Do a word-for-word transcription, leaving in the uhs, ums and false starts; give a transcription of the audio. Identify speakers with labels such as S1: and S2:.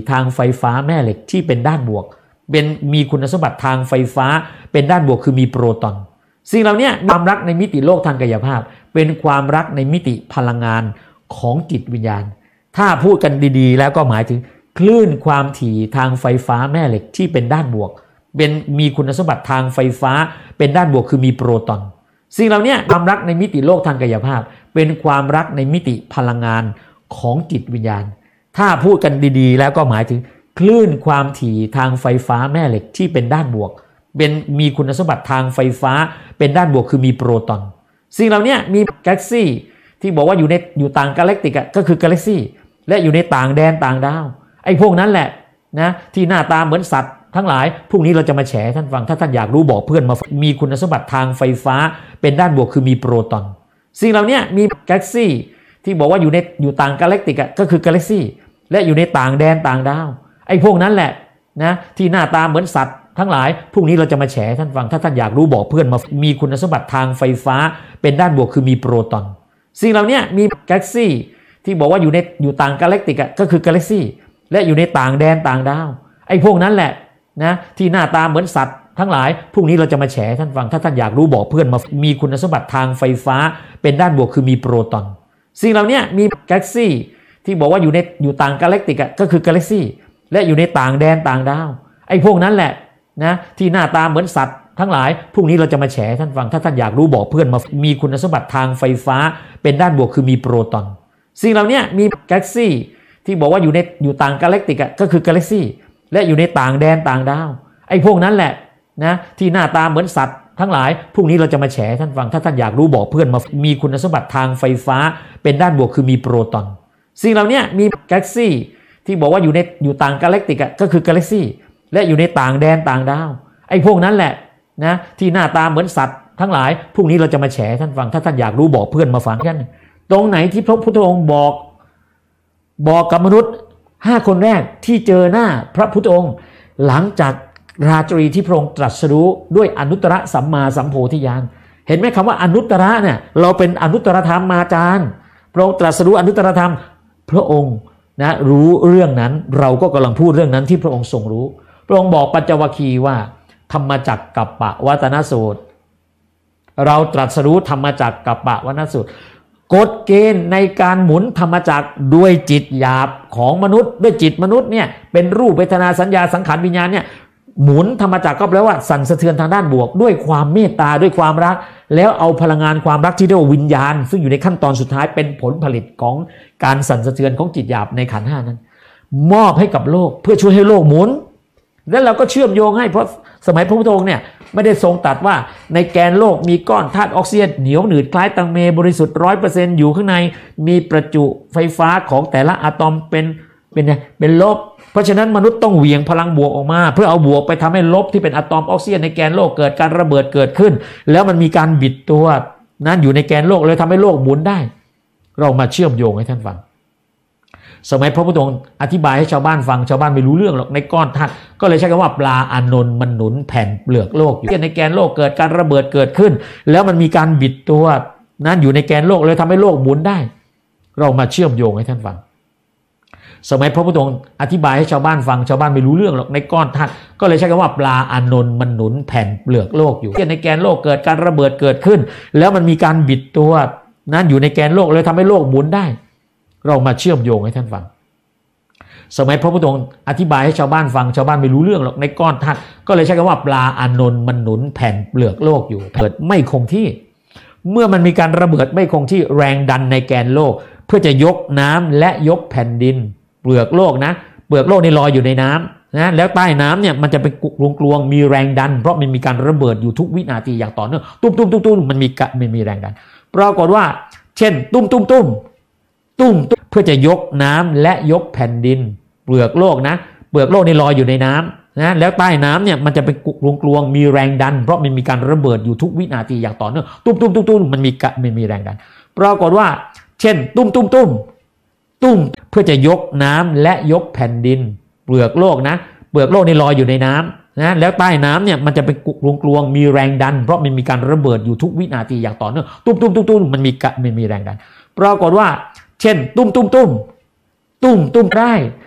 S1: ทางไฟฟ้าแม่เหล็กที่เป็นด้านบวกเป็นมีคุณสมบัติทางไฟฟ้าเป็นด้านบวกคือมีโปรตอนสิ่งเหล่านี้ความรักในมิติโลกทางกายภาพเป็นความรักในมิติพลังงานของจิตวิญญาณถ้าพูดกันดีๆแล้วก็หมายถึงคลื่นความถี่ทางไฟฟ้าแม่เหล็กที่เป็นด้านบวกเป็นมีคุณสมบัติทางไฟฟ้าเป็นด้านบวกคือมีโปรตอนสิ่งเหล่านี้ความรักในมิติโลกทางกายภาพเป็นความรักในมิติพลังงานของจิตวิญญาณถ้าพูดกันดีๆแล้วก็หมายถึงคลื่นความถี่ทางไฟฟ้าแม่เหล็กที่เป็นด้านบวกเป็นมีคุณสมบัติทางไฟฟ้าเป็นด้านบวกคือมีโปรตอนสิ่งเหล่านี้มีกาแล็กซี่ที่บอกว่าอยู่ในอยู่ต่างกาแล็กติกก็คือกาแล็กซี่และอยู่ในต่างแดนต่างดาวไอ้พวกนั้นแหละนะที่หน้าตาเหมือนสัตว์ทั้งหลายพวกนี้เราจะมาแฉท่านฟังถ้าท่านอยากรู้บอกเพื่อนมามีคุณสมบัติทางไฟฟ้าเป็นด้านบวกคือมีโปรตอนสิ่งเหล่านี้มีกาแล็กซี่ที่บอกว่าอยู่ในอยู่ต่างกาแล็กติกก็คือกาแล็กซี่และอยู่ในต่างแดนต่างดาวไอ้พวกนั้นแหละนะที่หน้าตาเหมือนสัตว์ทั้งหลายพวกนี้เราจะมาแฉท่านฟังถ้าท่านอยากรู้บอกเพื่อนมามีคุณสมบัติทางไฟฟ้าเป็นด้านบวกคือมีโปรตอนสิ่งเหล่านี้มีกาแล็กซี่ที่บอกว่าอยู่ในอยู่ต่างกาแล็กติกก็คือกาแล็กซี่และอยู่ในต่างแดนต่างดาวไอ้พวกนั้นแหละนะที่หน้าตาเหมือนสัตว์ทั้งหลายพวกนี้เราจะมาแฉท่านฟังถ้าท่านอยากรู้บอกเพื่อนมามีคุณสมบัติทางไฟฟ้าเป็นด้านบวกคือมีโปรตอนสิ่งเหล่านี้มีกาแล็กซี่ที่บอกว่าอยู่ในอยู่ต่างกาแล็กติกก็คือกาแล็กซี่และอยู่ในต่างแดนต่างดาวไอ้พวกนั้นแหละนะที่หน้าตาเหมือนสัตว์ทั้งหลายพวกนี้เราจะมาแฉท่านฟังถ้าท่านอยากรู้บอกเพื่อนมามีคุณสมบัติทางไฟฟ้าเป็นด้านบวกคือมีโปรตอนสิ่งเหล่านี้มีกาแล็กซี่ที่บอกว่าอยู่ในอยู่ต่างกาแล็กติกก็คือกาแล็กซี่และอยู่ในต่างแดนต่างดาวไอ้พวกนั้นแหละนะที่หน้าตาเหมือนสัตว์ทั้งหลายพวกนี้เราจะมาแฉท่านฟังถ้าท่านอยากรู้บอกเพื่อนมามีคุณสมบัติทางไฟฟ้าเป็นด้านบวกคือมีโปรตอนสิ่งเหล่านี้มีกาแล็กซี่ที่บอกว่าอยู่ในอยู่ต่างกาแล็กติกก็คือกาแล็กซี่และอยู่ในต่างแดนต่างดาวไอ้พวกนั้นแหละนะที่หน้าตาเหมือนสัตว์ทั้งหลายพวกนี้เราจะมาแฉท่านฟังถ้าท่านอยากรู้บอกเพื่อนมาฟังกันตรงไหนที่พระพุทธองค์บอกบอกกับมนุษย์ห้าคนแรกที่เจอหน้าพระพุทธองค์หลังจากราตรีที่พระองค์ตรัสรู้ด้วยอนุตตรสัมมาสัมโพธิญาณเห็นไหมคำว่าอนุตตรเนี่ยเราเป็นอนุตตรธรรมมาจารย์พระองค์ตรัสรู้อนุตตรธรรมพระองค์นะรู้เรื่องนั้นเราก็กำลังพูดเรื่องนั้นที่พระองค์ทรงรู้พระองค์บอกปัญจวัคคีย์ว่าธรรมจักรกัปปะวัตนสูตรเราตรัสรู้ธรรมจักรกัปปะวัตนสูตรกฎเกณฑ์ในการหมุนธรรมจักรด้วยจิตหยาบของมนุษย์ด้วยจิตมนุษย์เนี่ยเป็นรูปเวทนาสัญญาสังขารวิญญาณเนี่ยหมุนธรรมจักรก็แปลว่าสั่นสะเทือนทางด้านบวกด้วยความเมตตาด้วยความรักแล้วเอาพลังงานความรักที่เรียกว่าวิญญาณซึ่งอยู่ในขั้นตอนสุดท้ายเป็นผลผลิตของการสั่นสะเทือนของจิตหยาบในขันธ์ห้านั้นมอบให้กับโลกเพื่อช่วยให้โลกหมุนแล้วเราก็เชื่อมโยงให้เพราะสมัยพระพุทธองค์เนี่ยไม่ได้ทรงตรัสว่าในแกนโลกมีก้อนธาตุออกซิเจนเหนียวหนืดคล้ายตังเมบริสุทธิ์ ร้อยเปอร์เซ็นต์ อยู่ข้างในมีประจุไฟฟ้าของแต่ละอะตอมเป็นเป็นเป็นลบเพราะฉะนั้นมนุษย์ต้องเหวี่ยงพลังบวกออกมาเพื่อเอาบวกไปทำให้ลบที่เป็นอะตอมออกซิเจนในแกนโลกเกิดการระเบิดเกิดขึ้นแล้วมันมีการบิดตัวนั้นอยู่ในแกนโลกเลยทำให้โลกหมุนได้เรามาเชื่อมโยงให้ท่านฟังสมัยพระพุทธองค์อธิบายให้ชาวบ้านฟังชาวบ้านไม่รู้เรื่องหรอกในก้อนธาตุก็เลยใช้คำว่าปลาอานนท์มันหนุนแผ่นเปลือกโลกอยู่ในแกนโลกเกิดการระเบิดเกิดขึ้นแล้วมันมีการบิดตัวนั้นอยู่ในแกนโลกเลยทำให้โลกหมุนได้เรามาเชื่อมโยงให้ท่านฟังสมัยพระพุทธองค์อธิบายให้ชาวบ้านฟังชาวบ้านไม่รู้เรื่องหรอกในก้อนธาตุก็เลยใช้คำว่าปลาอานนท์มันหนุนแผ่นเปลือกโลกอยู่ในแกนโลกเกิดการระเบิดเกิดขึ้นแล้วมันมีการบิดตัวนั้นอยู่ในแกนโลกเลยทำให้โลกหมุนได้เรามาเชื่อมโยงให้ท่านฟังสมัยพระพุทธองค์อธิบายให้ชาวบ้านฟังชาวบ้านไม่รู้เรื่องหรอกในก้อนธาตุก็เลยใช้คำว่าปลาอานนท์มันหนุนแผ่นเปลือกโลกอยู่เกิดไม่คงที่เมื่อมันมีการระเบิดไม่คงที่แรงดันในแกนโลกเพื่อจะยกน้ำและยกแผ่นดินเปลือกโลกนะเปลือกโลกนี่ลอยอยู่ในน้ำนะแล้วใต้น้ำเนี่ยมันจะเป็นกลวงๆมีแรงดันเพราะมันมีการระเบิดอยู่ทุกวินาทีอย่างต่อเนื่องตุ้มตุ้มตุ้มตุ้มมันมีมันมีแรงดันปรากฏว่าเช่นตุ้มตุ้มตุ้มตุ้มเพื่อจะยกน้ำและยกแผ่นดินเปลือกโลกนะเปลือกโลกนี่ลอยอยู่ในน้ำนะแล้วใต้น้ำเนี่ยมันจะเป็นกลวงๆมีแรงดันเพราะมันมีการระเบิดอยู่ทุกวินาทีอย่างต่อเนื่องตุ้มตุ้มตุ้มตุ้มมันมีมันมีแรงดันปรากฏว่าเช่นตุ้มตุ้มตุ้มตุ้มเพื่อจะยกน้ำและยกแผ่นดินเปลือกโลกนะเปลือกโลกนี่ลอยอยู่ในน้ำนะแล้วใต้น้ำเนี่ยมันจะเป็นกลวงๆมีแรงดันเพราะมันมีการระเบิดอยู่ทุกวินาทีอย่างต่อเนื่องตุ้มตุ้มตุ้มตุ้มมันมีมันมีแรงดันปรากฏว่าเช่นตุ้มตุ้มตุ้มตุ้มตุ้มได้